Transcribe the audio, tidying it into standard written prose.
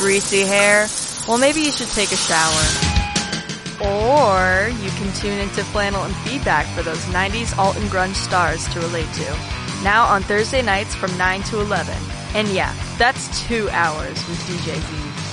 Greasy hair? Well, maybe you should take a shower. Or you can tune into Flannel and Feedback for those 90s alt and grunge stars to relate to. Now on Thursday nights from 9 to 11. And yeah, that's 2 hours with DJ Z.